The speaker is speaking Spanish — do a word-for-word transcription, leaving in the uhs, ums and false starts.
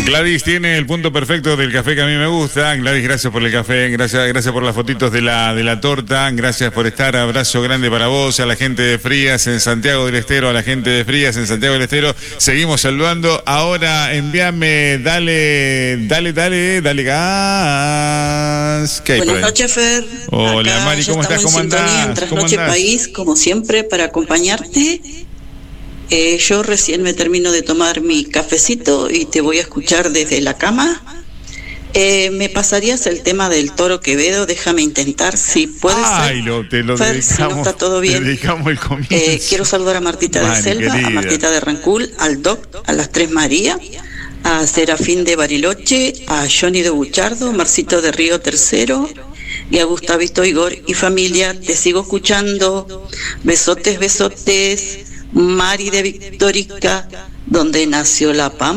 Gladys tiene el punto perfecto del café que a mí me gusta. Gladys, gracias por el café, gracias, gracias por las fotitos de la, de la torta, gracias por estar, abrazo grande para vos, a la gente de Frías en Santiago del Estero, a la gente de Frías en Santiago del Estero, seguimos saludando. Ahora envíame, dale, dale, dale, dale gas. ¿Qué hay por Buenas ahí? noches, Fer. Hola, Acá Mari, ya ¿cómo estás? estamos ¿Cómo en sintonía andás? en ¿Cómo Trasnoche andás? País, como siempre, para acompañarte. Eh, yo recién me termino de tomar mi cafecito y te voy a escuchar desde la cama. Eh, ¿Me pasarías el tema del Toro Quevedo? Déjame intentar, si puede Ay, ser. lo, te lo Fer, dedicamos, si no está todo te bien. dedicamos el comienzo. Eh, quiero saludar a Martita de Mari, Selva, querida. a Martita de Rancul, al Doc, a las Tres María, a Serafín de Bariloche, a Johnny de Buchardo, Marcito de Río Tercero y a Gustavito Igor y familia. Te sigo escuchando. Besotes, besotes. Mari de Victorica, donde nació la Pampa.